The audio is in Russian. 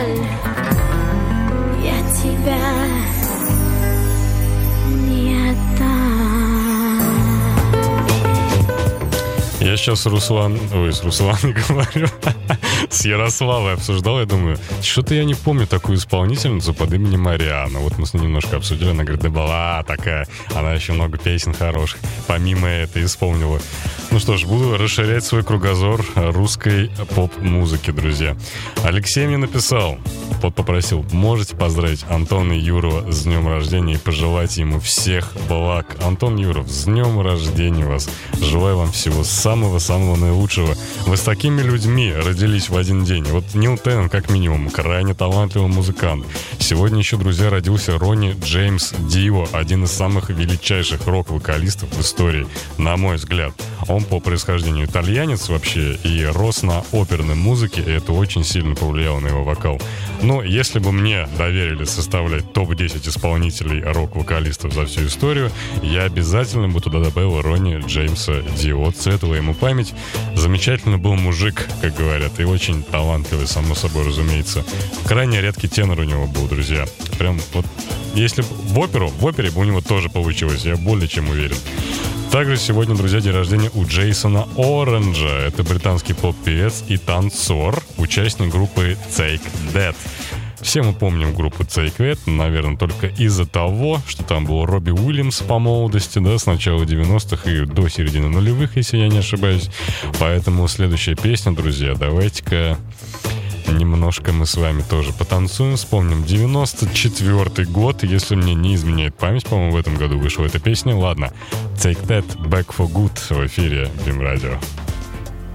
боль, я тебя не отдам. Я сейчас с Русланой говорю, с Ярославой обсуждал, я думаю, что-то я не помню такую исполнительницу под именем Мариана. Вот мы с ней немножко обсудили, она говорит, да была такая, она еще много песен хороших, помимо этого исполнила. Ну что ж, буду расширять свой кругозор русской поп-музыки, друзья. Алексей мне написал, попросил, можете поздравить Антона Юрова с днем рождения и пожелать ему всех благ. Антон Юров, с днем рождения вас. Желаю вам всего самого-самого наилучшего. Вы с такими людьми родились в один день. Вот Нил Теннон, как минимум, крайне талантливый музыкант. Сегодня еще, друзья, родился Ронни Джеймс Дио, один из самых величайших рок-вокалистов в истории, на мой взгляд. Он по происхождению итальянец вообще и рос на оперной музыке, и это очень сильно повлияло на его вокал. Но если бы мне доверили составлять топ-10 исполнителей рок-вокалистов за всю историю, я обязательно бы туда добавил Ронни Джеймса Дио. Светлая ему память. Замечательно был мужик, как говорят, и очень талантливый, само собой, разумеется. Крайне редкий тенор у него был, друзья. Прям вот, если в опере бы у него тоже получилось, я более чем уверен. Также сегодня, друзья, день рождения у Джейсона Оранжа. Это британский поп-певец и танцор, участник группы Take That. Все мы помним группу Take That, наверное, только из-за того, что там был Робби Уильямс по молодости, да, с начала 90-х и до середины нулевых, если я не ошибаюсь. Поэтому следующая песня, друзья, давайте-ка немножко мы с вами тоже потанцуем, вспомним 94-й год, если мне не изменяет память, по-моему, в этом году вышла эта песня. Ладно, Take That, Back for Good в эфире Dream Radio.